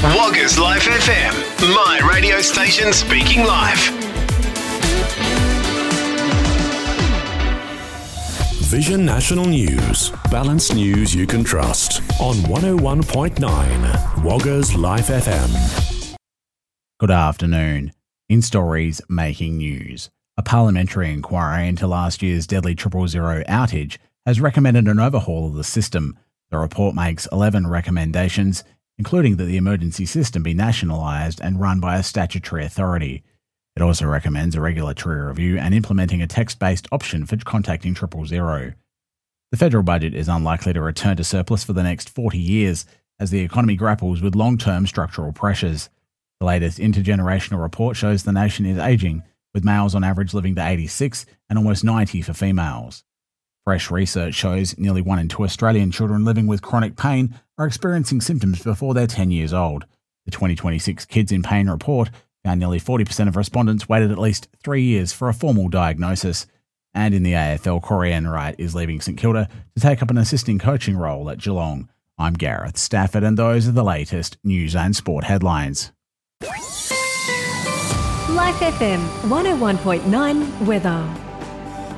Woggers Live FM, my radio station speaking live. Vision National News, balanced news you can trust on 101.9 Woggers Live FM. Good afternoon. In stories making news, a parliamentary inquiry into last year's deadly 000 outage has recommended an overhaul of the system. The report makes 11 recommendations, including that the emergency system be nationalised and run by a statutory authority. It also recommends a regulatory review and implementing a text-based option for contacting 000. The federal budget is unlikely to return to surplus for the next 40 years as the economy grapples with long-term structural pressures. The latest intergenerational report shows the nation is ageing, with males on average living to 86 and almost 90 for females. Fresh research shows nearly 1 in 2 Australian children living with chronic pain are experiencing symptoms before they're 10 years old. The 2026 Kids in Pain report found nearly 40% of respondents waited at least 3 years for a formal diagnosis. And in the AFL, Corey Enright is leaving St Kilda to take up an assisting coaching role at Geelong. I'm Gareth Stafford, and those are the latest news and sport headlines. Life FM 101.9 weather.